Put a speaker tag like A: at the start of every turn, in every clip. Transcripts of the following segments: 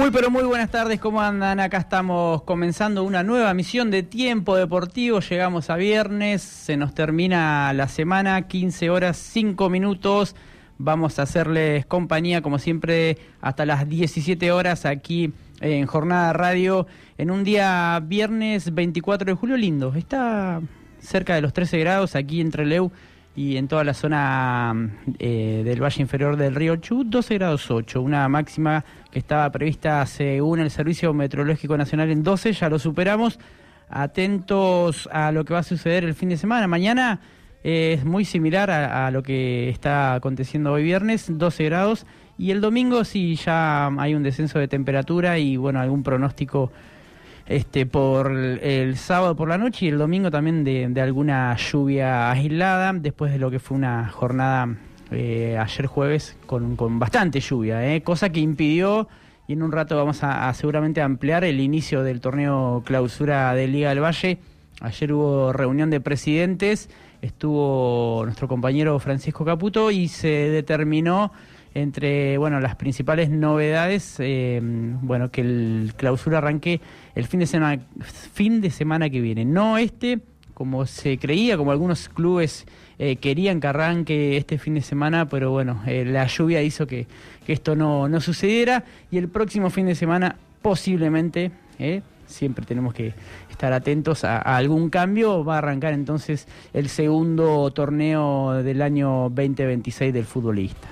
A: Muy pero muy buenas tardes, ¿cómo andan? Acá estamos comenzando una nueva misión de Tiempo Deportivo, llegamos a viernes, se nos termina la semana, 15 horas 5 minutos, vamos a hacerles compañía como siempre hasta las 17 horas aquí en Jornada Radio, en un día viernes 24 de julio lindo, está cerca de los 13 grados aquí en Trelew y en toda la zona del Valle Inferior del Río Chubut, 12 grados 8, una máxima que estaba prevista según el Servicio Meteorológico Nacional en 12, ya lo superamos. Atentos a lo que va a suceder el fin de semana. Mañana es muy similar a lo que está aconteciendo hoy viernes, 12 grados, y el domingo sí ya hay un descenso de temperatura y bueno, algún pronóstico por el sábado por la noche y el domingo también de alguna lluvia aislada, después de lo que fue una jornada ayer jueves con bastante lluvia, cosa que impidió, y en un rato vamos a seguramente ampliar el inicio del torneo clausura de Liga del Valle. Ayer hubo reunión de presidentes, estuvo nuestro compañero Francisco Caputo y se determinó entre las principales novedades, que el clausura arranque el fin de semana que viene, no como se creía, como algunos clubes querían que arranque este fin de semana, pero la lluvia hizo que esto no sucediera, y el próximo fin de semana posiblemente, siempre tenemos que estar atentos a algún cambio, va a arrancar entonces el segundo torneo del año 2026 del futbolista.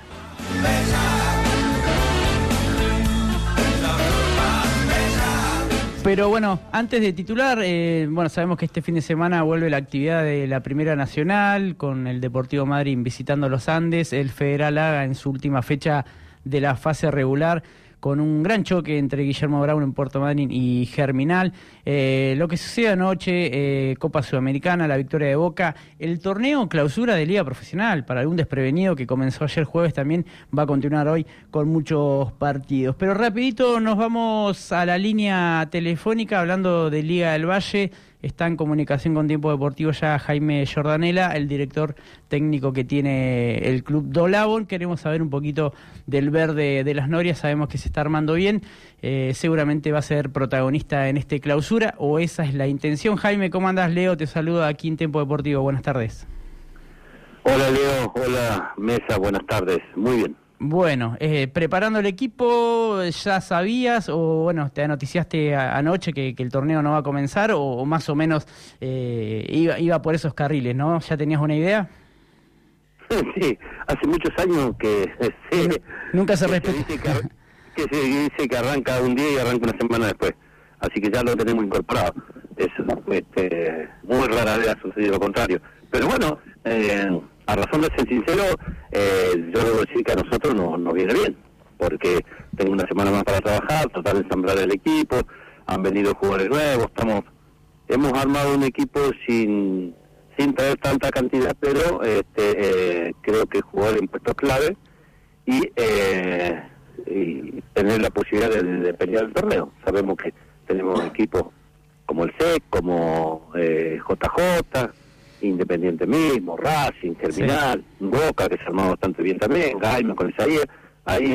A: Pero antes de titular, sabemos que este fin de semana vuelve la actividad de la Primera Nacional, con el Deportivo Madryn visitando los Andes, el Federal Haga en su última fecha de la fase regular, con un gran choque entre Guillermo Brown en Puerto Madryn y Germinal. Lo que sucede anoche, Copa Sudamericana, la victoria de Boca, el torneo clausura de Liga Profesional, para algún desprevenido que comenzó ayer jueves, también va a continuar hoy con muchos partidos. Pero rapidito nos vamos a la línea telefónica, hablando de Liga del Valle. Está en comunicación con Tiempo Deportivo ya Jaime Jordanela, el director técnico que tiene el club Dolabón. Queremos saber un poquito del verde de las Norias, sabemos que se está armando bien, seguramente va a ser protagonista en este clausura, o esa es la intención. Jaime, ¿cómo andás? Leo te saluda aquí en Tiempo Deportivo, buenas tardes.
B: Hola Leo, hola Mesa, buenas tardes, muy bien.
A: Preparando el equipo, ¿ya sabías o te anoticiaste anoche que el torneo no va a comenzar o más o menos iba por esos carriles, ¿no? ¿Ya tenías una idea?
B: Sí, hace muchos años que
A: nunca se respeta.
B: Que se dice que arranca un día y arranca una semana después, así que ya lo tenemos incorporado. Eso, muy rara vez ha sucedido lo contrario, pero a razón de ser sincero, yo debo decir que a nosotros nos viene bien, porque tengo una semana más para trabajar, tratar de ensamblar el equipo, han venido jugadores nuevos, hemos armado un equipo sin traer tanta cantidad, pero creo que jugadores en puestos clave y tener la posibilidad de pelear el torneo. Sabemos que tenemos equipos como el SEC, como JJ, Independiente mismo, Racing, Germinal, sí. Boca, que se armó bastante bien también, Gaima con Isaías, hay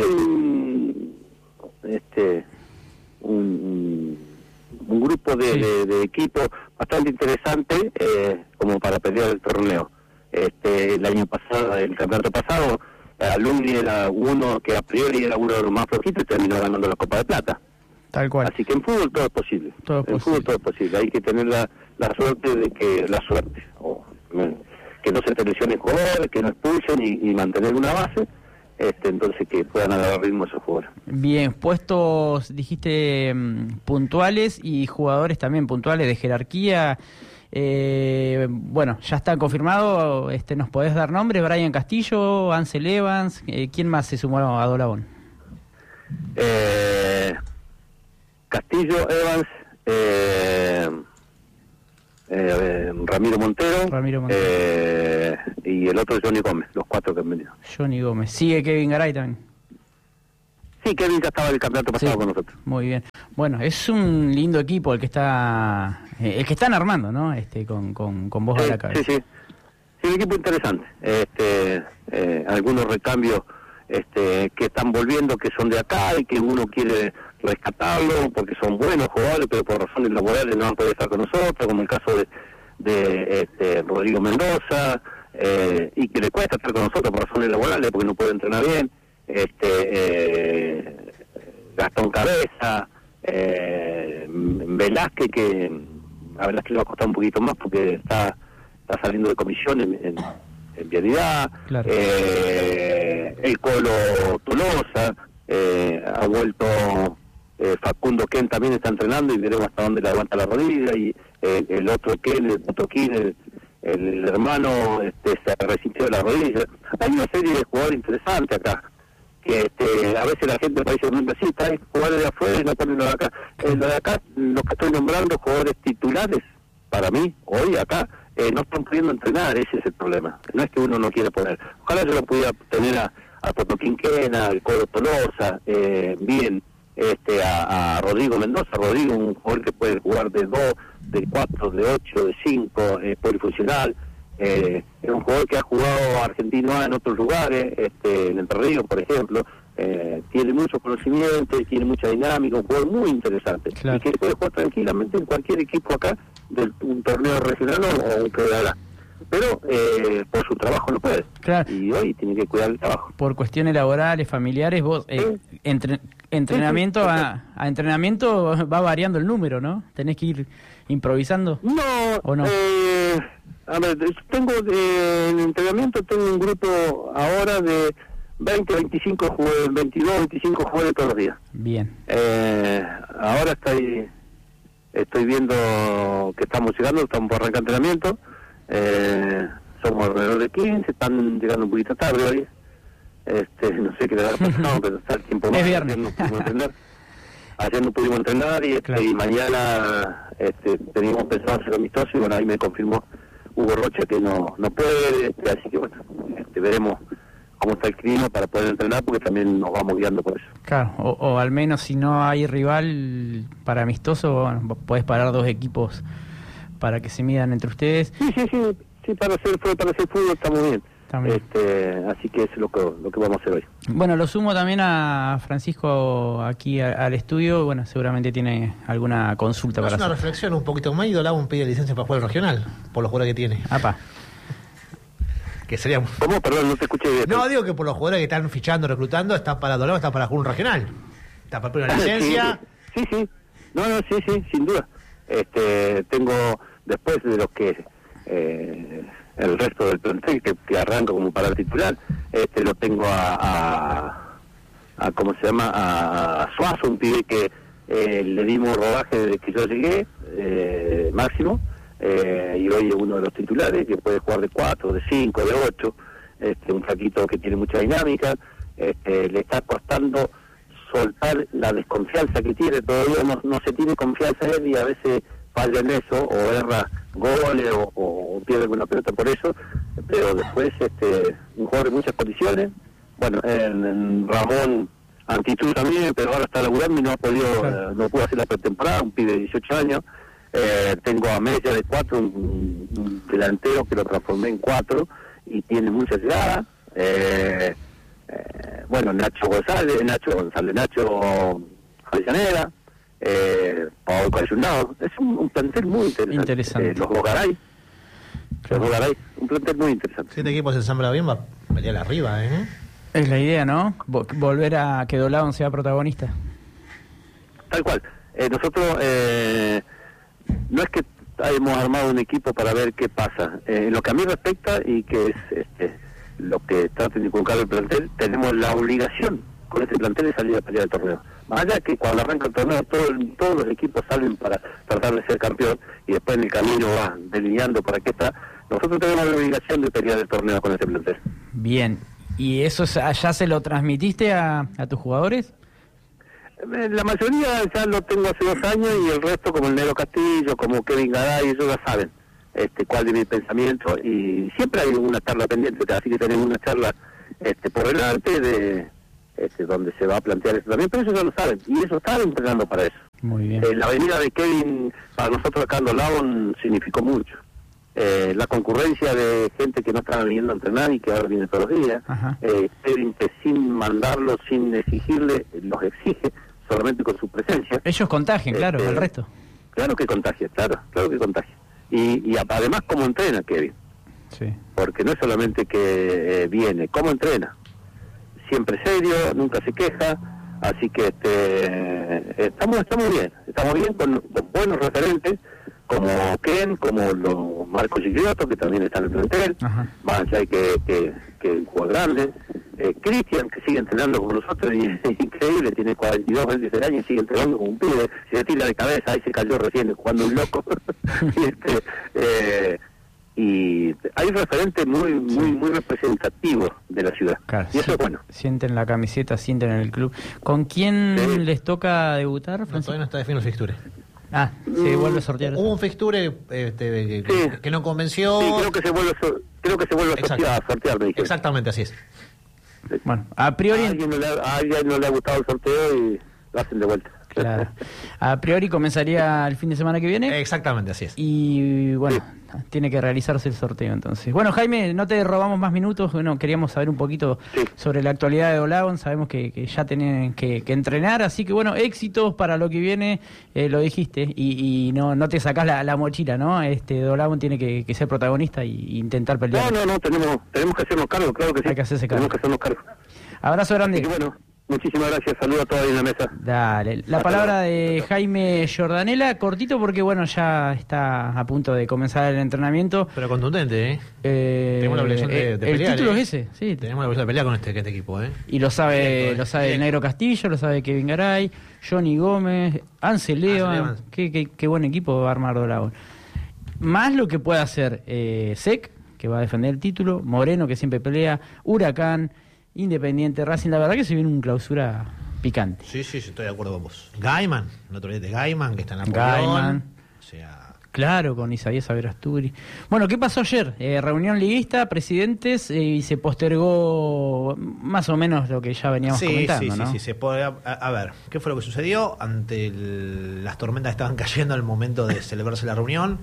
B: un grupo de equipos bastante interesante como para pelear el torneo. El año pasado, el campeonato pasado, Alumni era uno que a priori era uno de los más flojitos y terminó ganando la Copa de Plata. Tal cual. Así que en fútbol todo es posible. Fútbol todo es posible. Hay que tener la suerte de que no se te lesionen jugadores, que no expulsen y mantener una base, entonces que puedan agarrar ritmo esos jugadores. Bien,
A: puestos dijiste puntuales y jugadores también puntuales de jerarquía. Ya está confirmado. ¿Nos podés dar nombres? Brian Castillo, Ansel Evans, ¿quién más se sumó a Dolabón?
B: Castillo, Evans, Ramiro Montero, y el otro Johnny Gómez, los 4 que han venido.
A: Johnny Gómez. ¿Sigue Kevin Garay también?
B: Sí, Kevin ya estaba el campeonato pasado con nosotros.
A: Muy bien. Es un lindo equipo el que están armando, ¿no? Con vos a la cabeza.
B: Sí, un equipo interesante. Algunos recambios que están volviendo, que son de acá y que uno quiere rescatarlo porque son buenos jugadores, pero por razones laborales no han podido estar con nosotros, como el caso de Rodrigo Mendoza, y que le cuesta estar con nosotros por razones laborales porque no puede entrenar bien, Gastón Cabeza, Velázquez, que a Velázquez le va a costar un poquito más porque está saliendo de comisión en Vialidad,
A: claro.
B: El Colo Tolosa, ha vuelto Facundo Ken, también está entrenando y veremos hasta dónde le aguanta la rodilla, y el otro Ken, el Toquín, el hermano se resintió de la rodilla. Hay una serie de jugadores interesantes acá, que a veces la gente parece muy besita, hay jugadores de afuera y no ponen lo de acá. Lo de acá, los que estoy nombrando, jugadores titulares, para mí, hoy acá, no están pudiendo entrenar, ese es el problema. No es que uno no quiere poner. Ojalá yo lo pudiera tener a Totoquín Quena, al Colo Tolosa, bien, a Rodrigo Mendoza. Rodrigo, un jugador que puede jugar de 2, de 4, de 8, de 5, polifuncional. Es un jugador que ha jugado argentino en otros lugares, en Entre Ríos, por ejemplo. Tiene mucho conocimiento, tiene mucha dinámica, un jugador muy interesante, claro. Y que puede jugar tranquilamente en cualquier equipo acá, de un torneo regional o un federal. Pero por su trabajo no puede, claro. Y hoy tiene que cuidar el trabajo.
A: Por cuestiones laborales, familiares, vos entrenamiento sí. A entrenamiento va variando el número, ¿no? ¿Tenés que ir improvisando?
B: No, ¿o no? A ver, tengo en entrenamiento, tengo un grupo ahora de 20, 25 jugadores, 22, 25 jugadores todos los días.
A: Bien.
B: Ahora estoy viendo que estamos por arrancar entrenamiento. Somos alrededor de 15, están llegando un poquito tarde hoy. No sé qué le habrá pasado, pero está el tiempo más.
A: Es viernes.
B: Ayer no pudimos entrenar y, claro. Y mañana teníamos pensado hacer amistoso y bueno, ahí me confirmó Hugo Rocha que no puede, así que bueno, veremos cómo está el clima para poder entrenar, porque también nos vamos guiando por eso.
A: Claro, o al menos si no hay rival para amistoso, bueno, podés parar 2 equipos para que se midan entre ustedes.
B: Sí, para hacer fútbol está muy bien. Así que eso es lo que vamos a hacer hoy.
A: Bueno, lo sumo también a Francisco aquí al estudio. Bueno, seguramente tiene alguna consulta para hacer.
C: Una reflexión un poquito más. Idolago pide licencia para jugar el regional por los jugadores que tiene.
A: Apa.
C: Que sería...
B: ¿Cómo? Perdón, no te escuché bien.
C: No, digo que por los jugadores que están fichando, reclutando, está para Idolago, está para jugar un regional. Está para pedir una licencia.
B: Sí. No, sí, sin duda. Tengo, después de los que... el resto del plantel que arranca como para el titular, lo tengo a ¿cómo se llama? A Suazo, un pibe que le dimos rodaje desde que yo llegué, máximo, y hoy es uno de los titulares que puede jugar de 4, de 5, de 8, un flaquito que tiene mucha dinámica, le está costando soltar la desconfianza que tiene, todavía no se tiene confianza él y a veces falla en eso, o erra goles, o pierde alguna pelota por eso, pero después un jugador de muchas condiciones. Bueno, en Ramón Antitud también, pero ahora está laburando y no pudo hacer la pretemporada, un pibe de 18 años. Tengo a Mella de 4, un delantero que lo transformé en 4 y tiene mucha llegada. Bueno, Nacho Avellaneda, Pablo Cayunado, es un plantel muy interesante. Los Bogaray, un plantel muy interesante.
C: Si este equipo se ensambla bien, va a pelear arriba,
A: Es la idea, ¿no? Volver a que Dolavon sea protagonista.
B: Tal cual. Nosotros no es que hemos armado un equipo para ver qué pasa. En lo que a mí respecta, y que es lo que trata de inculcar el plantel, tenemos la obligación con este plantel de salir a pelear el torneo. Más allá que cuando arranca el torneo todos los equipos salen para tratar de ser campeón y después en el camino va delineando para qué está. Nosotros tenemos la obligación de pelear el torneo con este plantel.
A: Bien, ¿y eso ya se lo transmitiste a tus jugadores?
B: La mayoría ya lo tengo hace 2 años y el resto, como el Negro Castillo, como Kevin Garay, ellos ya saben cuál es mi pensamiento, y siempre hay una charla pendiente, así que tenemos una charla por delante de donde se va a plantear eso también, pero ellos ya lo saben, y ellos están entrenando para eso.
A: Muy bien.
B: La venida de Kevin para nosotros acá en Dolavon significó mucho. La concurrencia de gente que no estaba viniendo a entrenar y que ahora viene todos los días. Kevin, que sin mandarlo, sin exigirle, los exige, solamente con su presencia.
A: Ellos contagian, claro, el resto.
B: Claro que contagia, claro que contagia. Y además cómo entrena Kevin.
A: Sí.
B: Porque no es solamente que viene, cómo entrena. Siempre serio, nunca se queja, así que estamos bien con buenos referentes, como Ken, como los Marcos Gigliotto, que también está en el plantel, más allá de que juega grande, Cristian, que sigue entrenando como nosotros, y es increíble, tiene 42, 26 años y sigue entrenando como un pibe, se tira de cabeza, ahí se cayó recién jugando un loco. Y hay referentes muy representativos de la ciudad,
A: claro,
B: y eso es bueno.
A: Sienten la camiseta, sienten en el club. ¿Con quién les toca debutar, Francisco?
C: Todavía no está definido el fixture.
A: Se vuelve a sortear.
C: Hubo un fixture que no convenció.
B: Sí, creo que se vuelve a sortear, me dijeron.
C: Exactamente, así es.
A: Bueno, a priori...
B: A alguien no le ha gustado el sorteo y lo hacen de vuelta.
A: Claro. A priori comenzaría el fin de semana que viene.
C: Exactamente, así es.
A: Y bueno, tiene que realizarse el sorteo entonces. Bueno, Jaime, no te robamos más minutos. Bueno, queríamos saber un poquito sobre la actualidad de Dolabón. Sabemos que ya tienen que entrenar, así que bueno, éxitos para lo que viene, lo dijiste. Y no te sacás la mochila, ¿no? Dolabón tiene que ser protagonista e intentar pelear.
B: No, tenemos que hacernos cargo, claro que sí.
A: Hay que hacerse cargo.
B: Tenemos que hacernos cargo.
A: Abrazo grande.
B: Así que bueno, muchísimas gracias, saludos a todos ahí en la mesa.
A: Dale, la palabra de Jaime Giordanella, cortito porque bueno, ya está a punto de comenzar el entrenamiento.
C: Pero contundente, tenemos la obligación de pelear.
A: El título es ese, sí.
C: Tenemos la obligación de pelear con este equipo,
A: Y lo sabe el Negro Castillo, lo sabe Kevin Garay, Johnny Gómez, Ansel Levan. Qué buen equipo va a armar Dolabón. Más lo que puede hacer Sec, que va a defender el título, Moreno, que siempre pelea, Huracán, Independiente, Racing. La verdad que se viene una clausura picante.
C: Sí, estoy de acuerdo con vos. Gaiman, no te olvides de Gaiman, que está en la
A: Gaiman. Claro, con Isaías Averasturi. Bueno, ¿qué pasó ayer? Reunión liguista, presidentes, y se postergó más o menos lo que ya veníamos comentando, ¿no?
C: Sí. A ver, ¿qué fue lo que sucedió? Ante las tormentas que estaban cayendo al momento de celebrarse la reunión,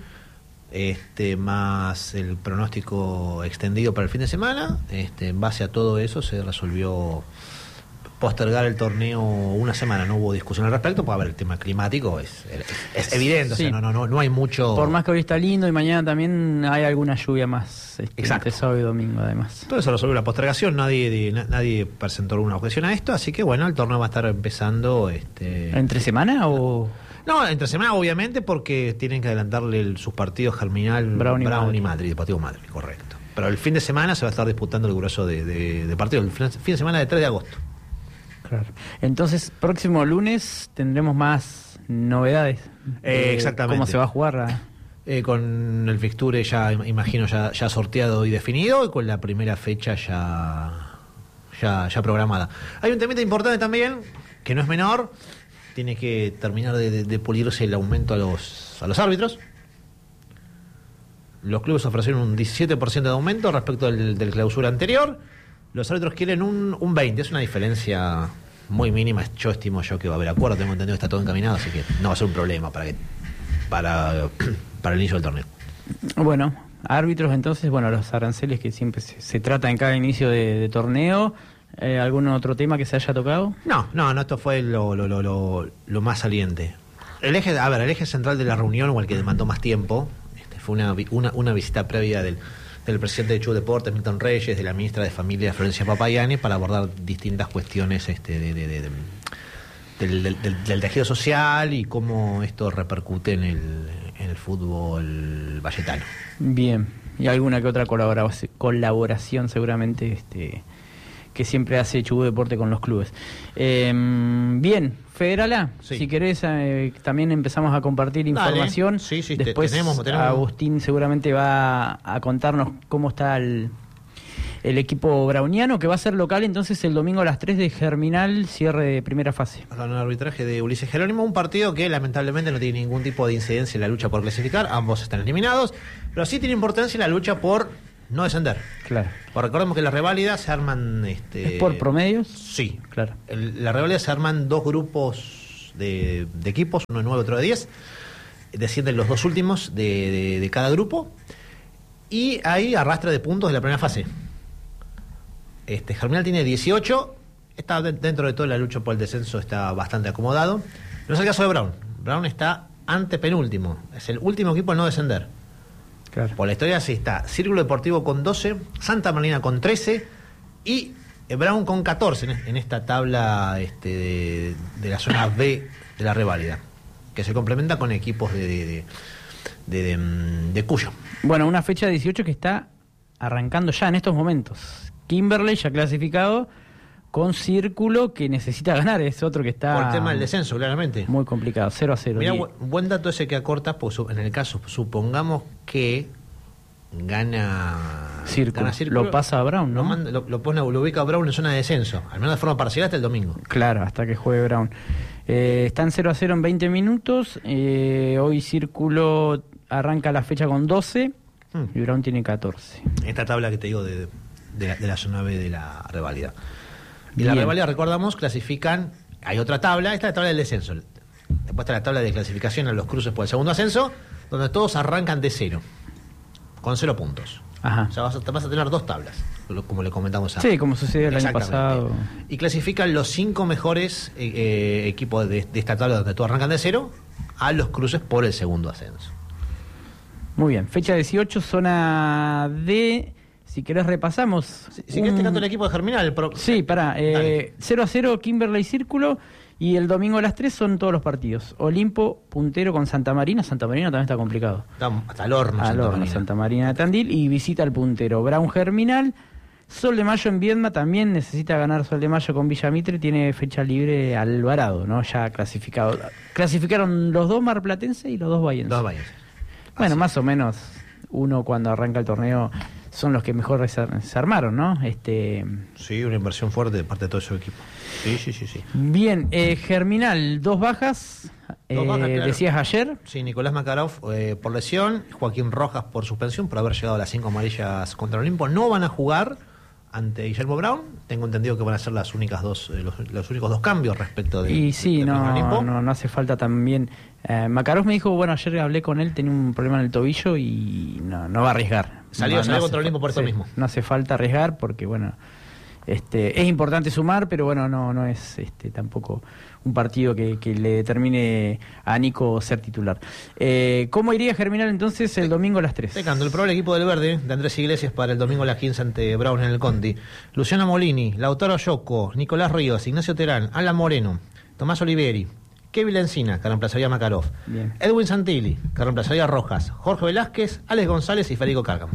C: más el pronóstico extendido para el fin de semana, en base a todo eso se resolvió postergar el torneo una semana. No hubo discusión al respecto, pues a ver, el tema climático es evidente,
A: sí.
C: O sea, no hay mucho.
A: Por más que hoy está lindo y mañana también hay alguna lluvia más,
C: exacto,
A: sábado y domingo además.
C: Todo eso resolvió la postergación, nadie presentó alguna objeción a esto, así que bueno, el torneo va a estar empezando
A: ¿entre semana o...?
C: No, entre semana obviamente, porque tienen que adelantarle sus partidos Germinal, Brown y Madrid, Deportivo Madrid, correcto. Pero el fin de semana se va a estar disputando el grueso de partidos, el fin de semana de 3 de agosto.
A: Claro. Entonces, próximo lunes tendremos más novedades.
C: Exactamente.
A: ¿Cómo se va a jugar?
C: Con el fixture ya, imagino, ya sorteado y definido, y con la primera fecha ya programada. Hay un temita importante también, que no es menor. Tiene que terminar de pulirse el aumento a los árbitros. Los clubes ofrecieron un 17% de aumento respecto del clausura anterior. Los árbitros quieren un 20%. Es una diferencia muy mínima. Yo estimo que va a haber acuerdo. Tengo entendido que está todo encaminado, así que no va a ser un problema para el inicio del torneo.
A: Bueno, árbitros entonces, los aranceles que siempre se trata en cada inicio de torneo. ¿Algún otro tema que se haya tocado?
C: No, esto fue lo más saliente. El eje central de la reunión, o el que demandó más tiempo, fue una visita previa del presidente de Chu Deportes, Milton Reyes, de la ministra de Familia, Florencia Papayani, para abordar distintas cuestiones del tejido social y cómo esto repercute en el fútbol valletano.
A: Bien, y alguna que otra colaboración seguramente que siempre hace Chubut Deporte con los clubes. Bien, Federala, sí. Si querés, también empezamos a compartir información.
C: Sí,
A: después tenemos. Agustín seguramente va a contarnos cómo está el equipo browniano, que va a ser local entonces el domingo a las 3 de Germinal, cierre de primera fase.
C: Con el arbitraje de Ulises Jerónimo, un partido que lamentablemente no tiene ningún tipo de incidencia en la lucha por clasificar, ambos están eliminados, pero sí tiene importancia en la lucha por no descender.
A: Claro.
C: Pues recordemos que las reválidas se arman... ¿Es
A: por promedios?
C: Sí.
A: Claro.
C: Las reválidas se arman 2 grupos de equipos, uno de 9, otro de 10. Descienden los 2 últimos de cada grupo. Y hay arrastre de puntos de la primera fase. Germinal tiene 18. está dentro de toda la lucha por el descenso, está bastante acomodado. No es el caso de Brown. Brown está antepenúltimo. Es el último equipo en no descender.
A: Claro.
C: Por la historia sí está Círculo Deportivo con 12, Santa Marina con 13 y Brown con 14 en esta tabla de la zona B de la reválida, que se complementa con equipos de Cuyo.
A: Bueno, una fecha 18 que está arrancando ya en estos momentos. Kimberley ya clasificado, con Círculo que necesita ganar, es otro que está...
C: Por el tema del descenso, claramente.
A: Muy complicado, 0-0.
C: Mirá, buen dato ese que acortas, pues en el caso, supongamos que gana
A: Círculo. Lo pasa a Brown, ¿no?
C: Lo ubica a Brown en zona de descenso, al menos de forma parcial hasta el domingo.
A: Claro, hasta que juegue Brown. Están 0-0 en 20 minutos. Hoy Círculo arranca la fecha con 12 y Brown tiene 14.
C: Esta tabla que te digo de la zona B de la reválida. Y
A: Bien.
C: la reválida, recordamos, clasifican. Hay otra tabla, esta es la tabla del descenso. Después está la tabla de clasificación a los cruces por el segundo ascenso, donde todos arrancan de 0, con 0 puntos.
A: Ajá.
C: O sea, vas a tener 2 tablas, como le comentamos antes.
A: Sí, como sucedió el año pasado.
C: Y clasifican los 5 mejores equipos de esta tabla, donde todos arrancan de 0, a los cruces por el segundo ascenso.
A: Muy bien, fecha 18, zona D. Si querés repasamos.
C: Si querés te canto el equipo de Germinal.
A: Sí, pará. 0-0 Kimberley Círculo. Y el domingo a las 3 son todos los partidos. Olimpo, puntero con Santa Marina. Santa Marina también está complicado.
C: Hasta el horno.
A: Santa Marina de Tandil. Y visita al puntero. Brown Germinal. Sol de Mayo en Viedma. También necesita ganar Sol de Mayo con Villa Mitre. Tiene fecha libre Alvarado, ¿no? Ya clasificado. Clasificaron los 2 marplatenses y los 2 bahienses.
C: 2 bahienses.
A: Bueno, más o menos uno cuando arranca el torneo son los que mejor se armaron, ¿no?
C: Sí, una inversión fuerte de parte de todo ese equipo. Sí.
A: Bien, Germinal, 2 bajas. Claro. Decías ayer.
C: Sí, Nicolás Makarov por lesión, Joaquín Rojas por suspensión, por haber llegado a las 5 amarillas contra el Olimpo. No van a jugar ante Guillermo Brown. Tengo entendido que van a ser los únicos 2 cambios respecto de.
A: Y sí,
C: de
A: no hace falta también. Makarov me dijo, bueno, ayer hablé con él, tenía un problema en el tobillo y no va a arriesgar.
C: Salió contra el Olimpo por eso mismo.
A: No hace falta arriesgar porque, bueno, es importante sumar, pero bueno, no es tampoco un partido que le determine a Nico ser titular. ¿Cómo iría Germinal entonces el domingo a las 3?
C: Te canto el probable equipo del Verde de Andrés Iglesias para el domingo a las 15 ante Brown en el Conti. Luciano Molini, Lautaro Yocco, Nicolás Ríos, Ignacio Terán, Alan Moreno, Tomás Oliveri, Kevin Encina, que reemplazaría a Makarov. Bien. Edwin Santilli, que reemplazaría a Rojas. Jorge Velázquez, Alex González y Federico Cárcamo.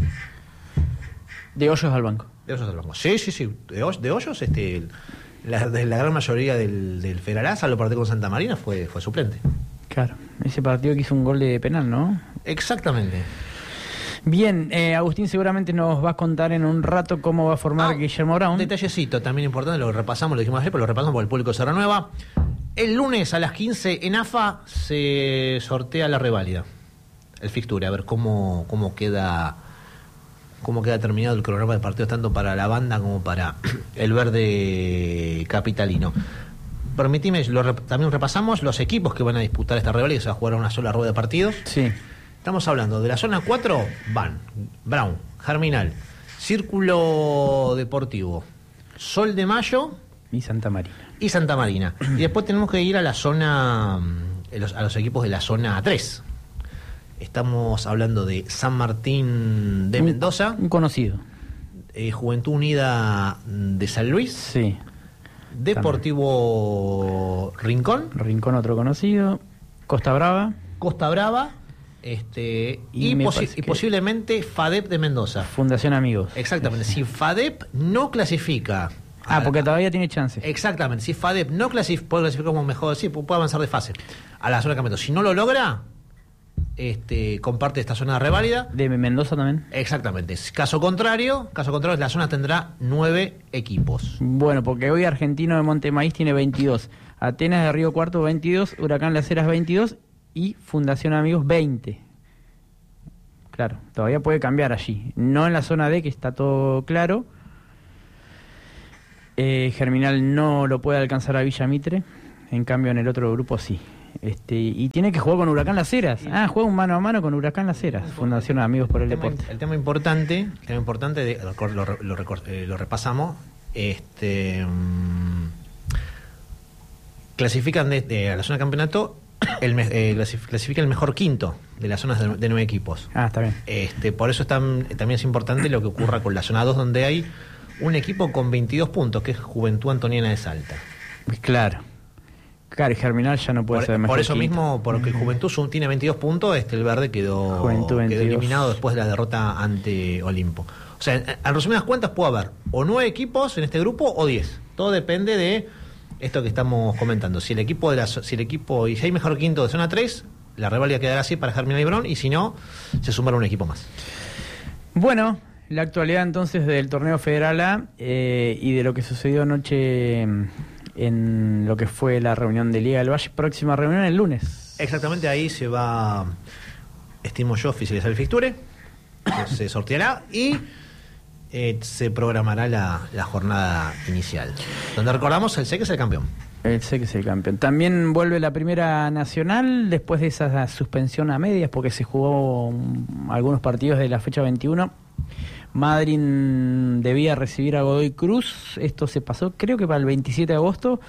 A: De Hoyos al banco.
C: De Hoyos al banco. Sí. De Hoyos, la gran mayoría del Federal, salvo partido con Santa Marina, fue suplente.
A: Claro, ese partido que hizo un gol de penal, ¿no?
C: Exactamente.
A: Bien, Agustín seguramente nos va a contar en un rato cómo va a formar Guillermo Brown.
C: Un detallecito también importante, lo repasamos, lo dijimos ayer, pero lo repasamos porque el público se renueva. El lunes a las 15 en AFA se sortea la reválida, el fixture, a ver cómo queda terminado el cronograma de partidos tanto para la banda como para el verde capitalino. Permitime, también repasamos los equipos que van a disputar esta reválida, se va a jugar una sola rueda de partidos.
A: Sí.
C: Estamos hablando de la zona 4, van Brown, Germinal, Círculo Deportivo, Sol de Mayo
A: y Santa Marina.
C: Y después tenemos que ir a la zona, a los equipos de la zona 3. Estamos hablando de San Martín de Mendoza.
A: Un conocido.
C: Juventud Unida de San Luis.
A: Sí.
C: Deportivo Rincón.
A: Rincón, otro conocido. Costa Brava.
C: Y posiblemente FADEP de Mendoza.
A: Fundación Amigos.
C: Exactamente. Si FADEP no clasifica...
A: porque todavía tiene chances.
C: Exactamente. Si FADEP no clasifica, puede clasificar como mejor, sí, puede avanzar de fase a la zona de campeonato. Si no lo logra, comparte esta zona de reválida.
A: ¿De Mendoza también?
C: Exactamente. Caso contrario, la zona tendrá 9 equipos.
A: Bueno, porque hoy Argentino de Montemaíz tiene 22. Atenas de Río Cuarto 22. Huracán Las Heras 22. Y Fundación Amigos 20. Claro, todavía puede cambiar allí. No en la zona D, que está todo claro. Germinal no lo puede alcanzar a Villa Mitre. En cambio, en el otro grupo sí. Y tiene que jugar con Huracán Las Heras. Juega un mano a mano con Huracán Las Heras. Fundación Amigos por el Deporte.
C: El tema importante lo repasamos. clasifican a la zona de campeonato, clasifica el mejor quinto de las zonas de 9 equipos.
A: Está bien.
C: Por eso también es importante lo que ocurra con la zona 2, donde hay un equipo con 22 puntos, que es Juventud Antoniana de Salta.
A: Claro, y Germinal ya no puede ser mejor.
C: Por eso
A: quinto.
C: mismo, porque Juventud tiene 22 puntos, el Verde quedó eliminado después de la derrota ante Olimpo. O sea, en resumidas cuentas puede haber o 9 equipos en este grupo o 10. Todo depende de esto que estamos comentando. Si el equipo y si hay mejor quinto de zona 3, la reválida quedará así para Germinal y Brown, y si no, se sumará un equipo más.
A: Bueno, la actualidad entonces del torneo Federal A y de lo que sucedió anoche en lo que fue la reunión de Liga del Valle. Próxima reunión el lunes.
C: Exactamente, ahí se va, estimo yo, oficializar el fixture, se sorteará y se programará la jornada inicial, donde recordamos el SEC es el campeón.
A: El SEC es el campeón. También vuelve la Primera Nacional después de esa suspensión a medias porque se jugó algunos partidos de la fecha 21. Madryn debía recibir a Godoy Cruz, esto se pasó creo que para el 27 de agosto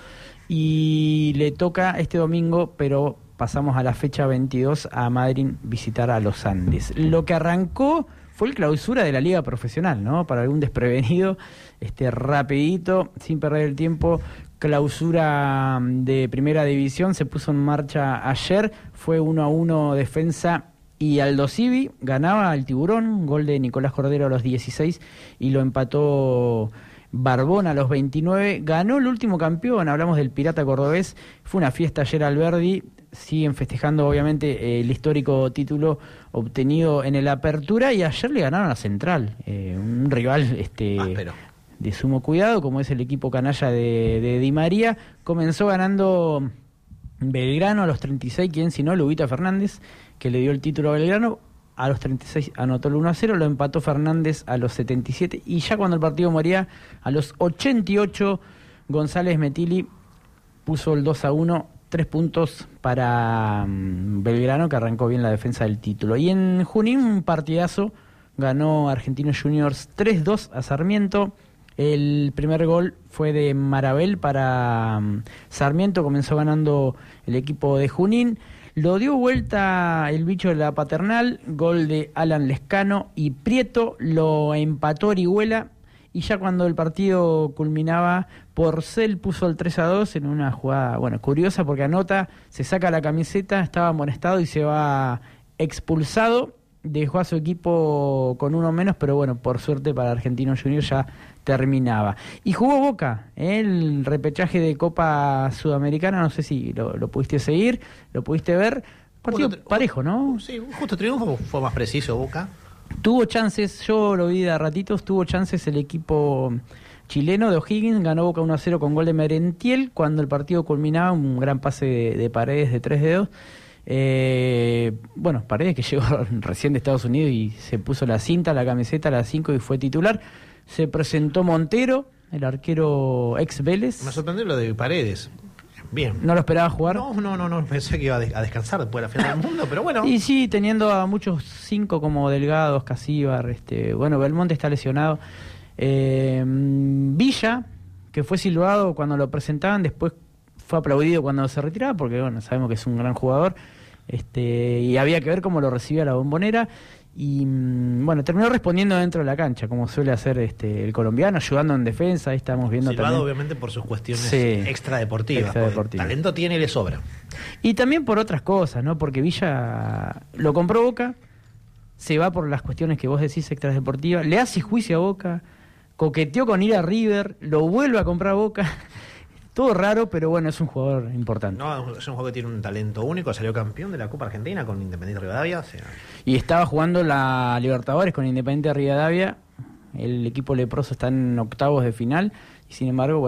A: y le toca este domingo, pero pasamos a la fecha 22 a Madryn visitar a los Andes. Lo que arrancó fue el clausura de la liga profesional, ¿no? Para algún desprevenido, rapidito, sin perder el tiempo, clausura de primera división, se puso en marcha ayer, fue 1-1 Defensa y Aldo Civi, ganaba al Tiburón, gol de Nicolás Cordero a los 16 y lo empató Barbón a los 29, ganó el último campeón, hablamos del Pirata Cordobés, fue una fiesta ayer Alberdi, siguen festejando obviamente el histórico título obtenido en el Apertura y ayer le ganaron a Central, un rival de sumo cuidado como es el equipo canalla de Di María. Comenzó ganando Belgrano a los 36, quien si no, Lubita Fernández, que le dio el título a Belgrano. A los 36 anotó el 1-0, lo empató Fernández a los 77 y ya cuando el partido moría a los 88 González Metili puso el 2-1, 3 puntos para Belgrano, que arrancó bien la defensa del título. Y en Junín un partidazo, ganó Argentinos Juniors 3-2 a Sarmiento. El primer gol fue de Marabel para Sarmiento, comenzó ganando el equipo de Junín. Lo dio vuelta el bicho de la Paternal, gol de Alan Lescano y Prieto, lo empató Orihuela y ya cuando el partido culminaba, Porcel puso el 3-2 en una jugada, curiosa porque anota, se saca la camiseta, estaba amonestado y se va expulsado, dejó a su equipo con uno menos, pero por suerte para Argentinos Juniors ya terminaba. Y jugó Boca, el repechaje de Copa Sudamericana, no sé si lo pudiste seguir, lo pudiste ver, partido parejo, ¿no?
C: Sí, justo triunfo, fue más preciso Boca.
A: Tuvo chances, yo lo vi de a ratitos, tuvo chances el equipo chileno de O'Higgins, ganó Boca 1-0 con gol de Merentiel, cuando el partido culminaba, un gran pase de Paredes de 3 dedos. Paredes que llegó recién de Estados Unidos y se puso la cinta, la camiseta, la 5 y fue titular. Se presentó Montero, el arquero ex Vélez.
C: Me sorprendió lo de Paredes. Bien.
A: ¿No lo esperaba jugar?
C: No, pensé que iba a descansar después de la final del mundo, pero bueno.
A: Y sí, teniendo a muchos 5 como Delgados, Casíbar, Belmonte está lesionado. Villa, que fue silbado cuando lo presentaban, después fue aplaudido cuando se retiraba, porque sabemos que es un gran jugador, y había que ver cómo lo recibía la Bombonera, y terminó respondiendo dentro de la cancha, como suele hacer el colombiano, ayudando en defensa. Ahí estamos viendo
C: silbado
A: también,
C: obviamente por sus cuestiones extradeportivas. Talento tiene y le sobra.
A: Y también por otras cosas, ¿no? Porque Villa lo compró Boca, se va por las cuestiones que vos decís extradeportivas, le hace juicio a Boca, coqueteó con ir a River, lo vuelve a comprar Boca. Todo raro, pero es un jugador importante.
C: No, es un jugador que tiene un talento único, salió campeón de la Copa Argentina con Independiente Rivadavia.
A: Y estaba jugando la Libertadores con Independiente Rivadavia, el equipo leproso está en octavos de final, y sin embargo,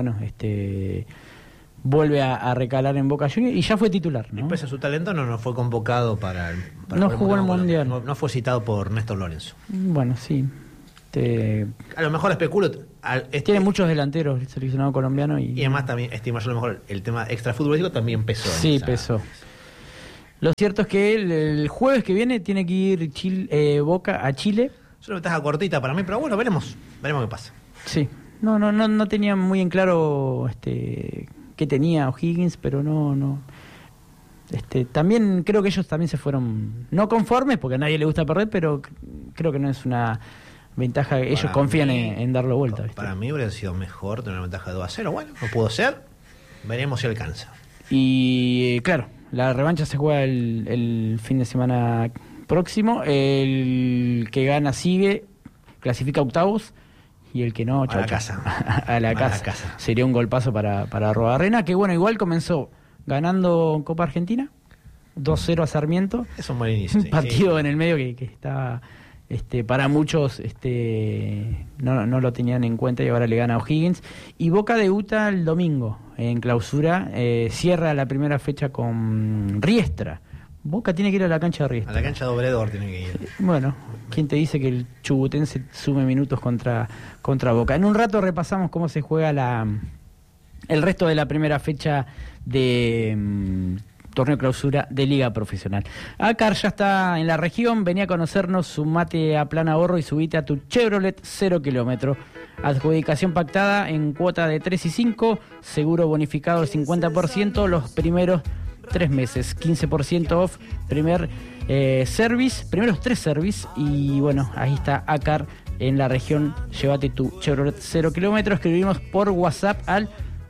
A: vuelve a recalar en Boca Juniors y ya fue titular, ¿no?
C: Y pese a su talento no fue convocado para
A: no jugó el Mundial.
C: No fue citado por Néstor Lorenzo.
A: Sí.
C: A lo mejor especulo.
A: Tiene muchos delanteros el seleccionado colombiano y
C: además también estimo yo a lo mejor el tema extrafutbolístico también pesó.
A: Sí, pesó. Lo cierto es que el jueves que viene tiene que ir Boca a Chile.
C: Es una ventaja cortita para mí, pero veremos qué pasa.
A: Sí. No tenía muy en claro qué qué tenía O'Higgins, pero no. También creo que ellos también se fueron no conformes, porque a nadie le gusta perder, pero creo que no es una ventaja. Ellos confían en darlo vuelta. ¿Viste?
C: Para mí hubiera sido mejor tener una ventaja de 2-0. Bueno, no pudo ser. Veremos si alcanza.
A: Y claro, la revancha se juega el fin de semana próximo. El que gana sigue, clasifica octavos. Y el que no,
C: a la casa.
A: A la casa. Sería un golpazo para Arruabarrena, que bueno, igual comenzó ganando Copa Argentina, 2-0 a Sarmiento.
C: Es un buen inicio.
A: Un partido en el medio que está para muchos no lo tenían en cuenta y ahora le gana a O'Higgins. Y Boca debuta el domingo en clausura, cierra la primera fecha con Riestra. Boca tiene que ir a la cancha de Riestra.
C: A la cancha de Obredor tiene que ir.
A: Bueno, ¿quién te dice que el chubutense sume minutos contra Boca? En un rato repasamos cómo se juega el resto de la primera fecha de torneo clausura de Liga Profesional. Acar ya está en la región, venía a conocernos, sumate a Plan Ahorro y subite a tu Chevrolet 0 kilómetro. Adjudicación pactada en cuota de 3 y 5, seguro bonificado al 50% los primeros 3 meses, 15% off, primeros 3 service, y bueno, ahí está Acar en la región, llévate tu Chevrolet 0 kilómetros. Escribimos por WhatsApp al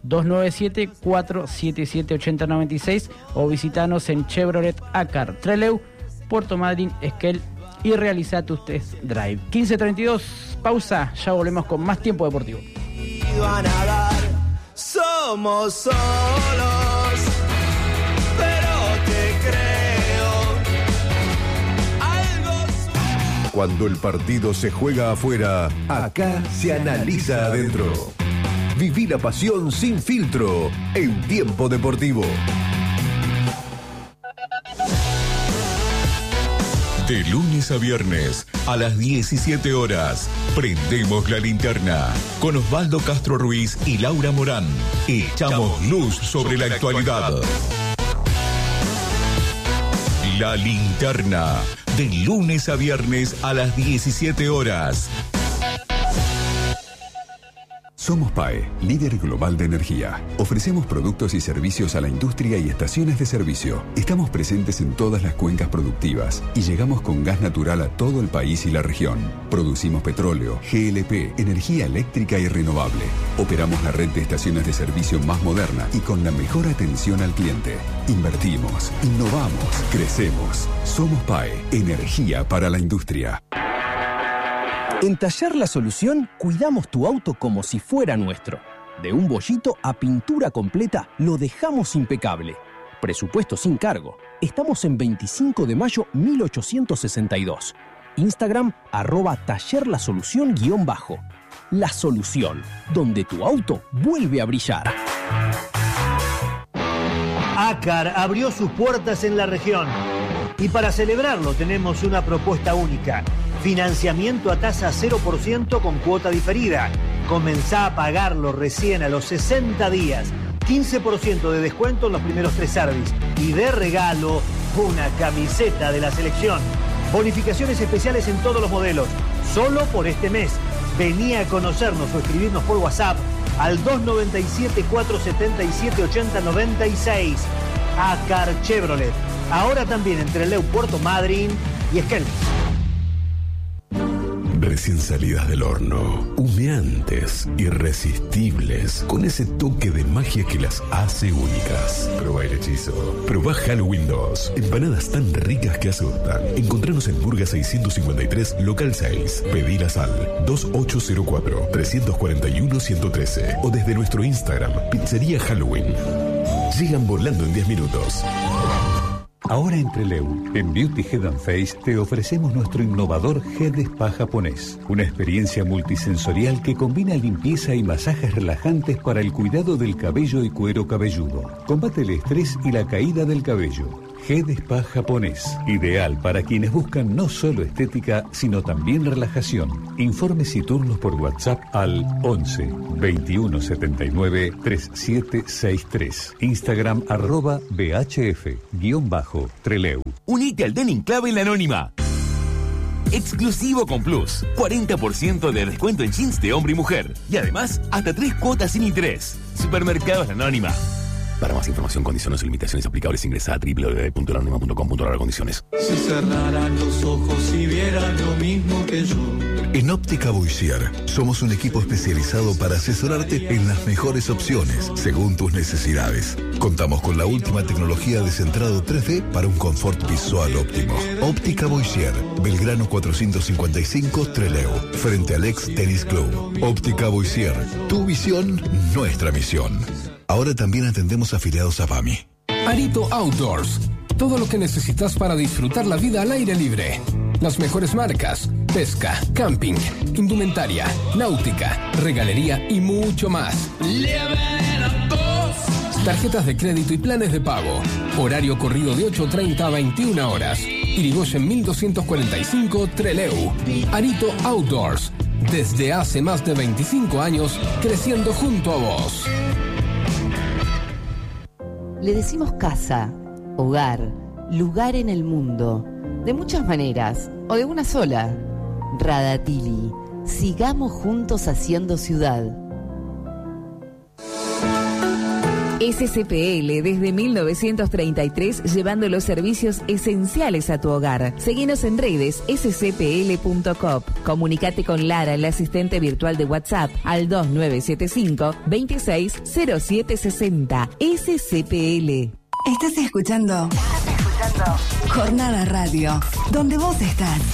A: 297-477-8096 o visitanos en Chevrolet Acar, Trelew, Puerto Madryn, Esquel, y realiza tus test drive. 15:32, pausa, ya volvemos con más tiempo deportivo.
D: Somos solos, pero te creo.
E: Cuando el partido se juega afuera, acá se analiza adentro. Viví la pasión sin filtro en Tiempo Deportivo. De lunes a viernes a las 17 horas, prendemos la linterna con Osvaldo Castro Ruiz y Laura Morán. Echamos luz sobre la actualidad. La linterna, de lunes a viernes a las 17 horas. Somos PAE, líder global de energía. Ofrecemos productos y servicios a la industria y estaciones de servicio. Estamos presentes en todas las cuencas productivas y llegamos con gas natural a todo el país y la región. Producimos petróleo, GLP, energía eléctrica y renovable. Operamos la red de estaciones de servicio más moderna y con la mejor atención al cliente. Invertimos, innovamos, crecemos. Somos PAE, energía para la industria.
F: En Taller La Solución, cuidamos tu auto como si fuera nuestro. De un bollito a pintura completa, lo dejamos impecable. Presupuesto sin cargo. Estamos en 25 de mayo 1862. Instagram, @tallerlasolución_. La Solución, donde tu auto vuelve a brillar.
G: Acar abrió sus puertas en la región. Y para celebrarlo tenemos una propuesta única. Financiamiento a tasa 0% con cuota diferida. Comenzá a pagarlo recién a los 60 días. 15% de descuento en los primeros 3 service. Y de regalo, una camiseta de la selección. Bonificaciones especiales en todos los modelos. Solo por este mes. Vení a conocernos o escribirnos por WhatsApp al 297-477-8096. Acar Chevrolet. Ahora también entre Trelew, Puerto Madryn y Esquel.
E: Recién salidas del horno, humeantes, irresistibles, con ese toque de magia que las hace únicas. Probá el hechizo. Probá Halloween 2. Empanadas tan ricas que asustan. Encontranos en Burga 653, local 6. Pedilas al 2804-341-113 o desde nuestro Instagram, Pizzería Halloween. Llegan volando en 10 minutos.
H: Ahora en Trelew, en Beauty Head and Face, te ofrecemos nuestro innovador Head Spa japonés. Una experiencia multisensorial que combina limpieza y masajes relajantes para el cuidado del cabello y cuero cabelludo. Combate el estrés y la caída del cabello. Head Spa japonés, ideal para quienes buscan no solo estética, sino también relajación. Informes y turnos por WhatsApp al 11 21 79 3763. Instagram @BHF_Trelew.
I: Unite al Denim Club en La Anónima. Exclusivo con Plus. 40% de descuento en jeans de hombre y mujer. Y además, hasta 3 cuotas sin interés. Supermercados La Anónima. Para más información, condiciones y limitaciones aplicables, ingresa a www.lanonima.com.ar/condiciones.
D: Si cerraran los ojos y vieran lo mismo que yo.
J: En Óptica Boissier somos un equipo especializado para asesorarte en las mejores opciones según tus necesidades. Contamos con la última tecnología de centrado 3D para un confort visual óptimo. Óptica Boissier, Belgrano 455 Trelew, frente al ex Tennis Club. Óptica Boissier, tu visión, nuestra misión. Ahora también atendemos afiliados a PAMI.
K: Arito Outdoors. Todo lo que necesitas para disfrutar la vida al aire libre. Las mejores marcas, pesca, camping, indumentaria, náutica, regalería y mucho más. Tarjetas de crédito y planes de pago. Horario corrido de 8:30 a 21 horas. Irigoyen 1245 Trelew. Arito Outdoors. Desde hace más de 25 años, creciendo junto a vos.
L: Le decimos casa, hogar, lugar en el mundo. De muchas maneras, o de una sola. Radatili. Sigamos juntos haciendo ciudad. SCPL desde 1933 llevando los servicios esenciales a tu hogar. Seguinos en redes scpl.coop. Comunicate con Lara, el asistente virtual de WhatsApp, al 2975 260760. SCPL.
M: Estás escuchando Jornada Radio, donde vos estás.